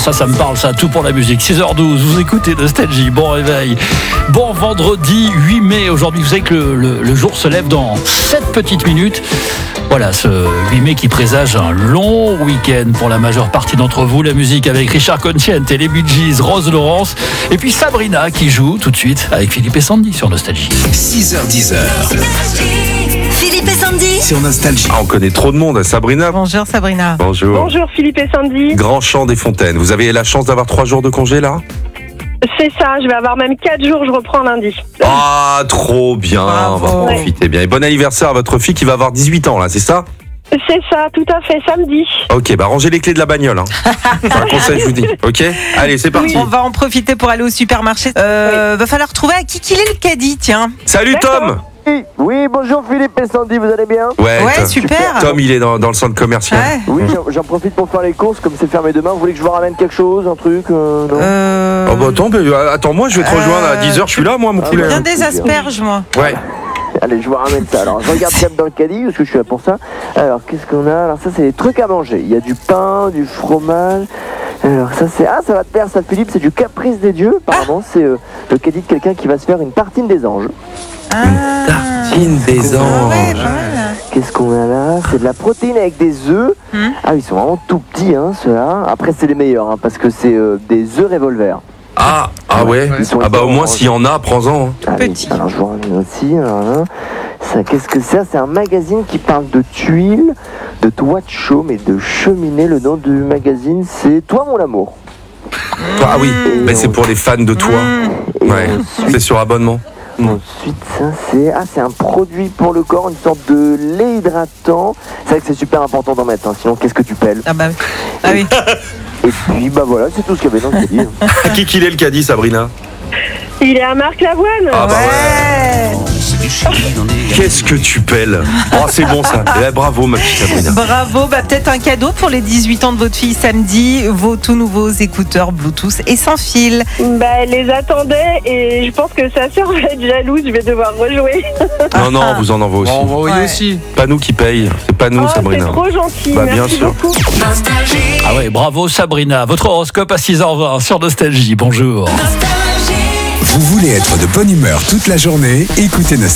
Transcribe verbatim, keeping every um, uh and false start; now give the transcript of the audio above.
ça, ça me parle, ça, tout pour la musique. six heures douze, vous écoutez Nostalgie, bon réveil. Bon vendredi huit mai, aujourd'hui, vous savez que le, le, le jour se lève dans sept petites minutes. Voilà, ce huit mai qui présage un long week-end pour la majeure partie d'entre vous. La musique avec Richard Consciente et les Bee Gees, Rose Laurence. Et puis Sabrina qui joue tout de suite avec Philippe et Sandy sur Nostalgie. six heures dix. Philippe et Sandy Sur Nostalgie. Ah, on connaît trop de monde. Sabrina. Bonjour Sabrina. Bonjour. Bonjour Philippe et Sandy. Grand Champ des Fontaines. Vous avez la chance d'avoir trois jours de congé là? C'est ça, je vais avoir même quatre jours, je reprends lundi. Ah, trop bien. Bravo. On va profiter bien. Et bon anniversaire à votre fille qui va avoir dix-huit ans là, c'est ça? C'est ça, tout à fait, samedi. Ok, bah rangez les clés de la bagnole. Hein. C'est un conseil, je vous dis. Ok, allez, c'est parti. On va en profiter pour aller au supermarché. Euh, Va falloir trouver à qui qu'il est le caddie, tiens. Salut Tom. Oui, bonjour Philippe et Sandy, vous allez bien? Ouais, Ouais, Tom. super. Tom, il est dans, dans le centre commercial. Ouais. Oui, j'en- j'en profite pour faire les courses, comme c'est fermé demain. Vous voulez que je vous ramène quelque chose, un truc euh, non Euh, Oh bah attends, bah, attends, moi je vais te rejoindre à dix heures, je suis là moi mon Ah, poulet. Bien des asperges, moi. Ouais. Allez, je vous ramène ça. Alors, je regarde quand même dans le caddie, parce que je suis là pour ça. Alors, qu'est-ce qu'on a? Alors, ça, c'est des trucs à manger. Il y a du pain, du fromage. Alors, ça, c'est... Ah, ça va te plaire, ça, Philippe, c'est du caprice des dieux. Apparemment, c'est euh, le caddie de quelqu'un qui va se faire une tartine des anges. Ah. Tartine des Ah ouais, anges. pas mal. Qu'est-ce qu'on a là? C'est de la protéine avec des œufs. Hmm. Ah, ils sont vraiment tout petits, hein, ceux-là. Après, c'est les meilleurs, hein, parce que c'est euh, des œufs revolver. Ah, ah ouais. Ils sont Ah bah au moins orange. s'il y en a, prends-en. hein. Allez, Petit. alors, je vous ramène aussi. Alors, là. Ça, qu'est-ce que c'est? C'est un magazine qui parle de tuiles, de toit de chaume et de cheminée. Le nom du magazine, c'est Toi, mon amour. Ah oui, Et mais c'est on- pour les fans de toi. Et Ouais, ensuite, c'est sur abonnement. ensuite, ça, c'est ah, c'est un produit pour le corps, une sorte de lait hydratant. C'est vrai que c'est super important d'en mettre, hein, sinon qu'est-ce que tu pelles? Ah bah ah oui. Et puis, bah voilà, c'est tout ce qu'il y avait dans le caddie. À qui qu'il est le caddie, Sabrina? Il est à Marc Lavoine. Ah bah ouais. Ouais. Qu'est-ce que tu pelles? Oh c'est bon ça. Eh, bravo ma petite Sabrina. Bravo, bah peut-être un cadeau pour les dix-huit ans de votre fille samedi, vos tout nouveaux écouteurs Bluetooth et sans fil. Bah, elle les attendait et je pense que sa sœur va être jalouse, je vais devoir rejouer. Non non, vous en envoie aussi. On va envoyer Ouais. aussi. Pas nous qui paye, c'est pas nous Oh, c'est Sabrina. trop gentil, Bah, bien merci sûr. beaucoup. Ah ouais, bravo Sabrina. Votre horoscope à six heures vingt sur Nostalgie. Bonjour. Vous voulez être de bonne humeur toute la journée? Écoutez Nostalgie.